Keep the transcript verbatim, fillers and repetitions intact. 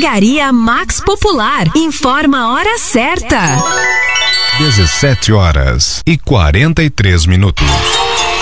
Drogaria Max Popular. Informa a hora certa. dezessete horas e quarenta e três minutos.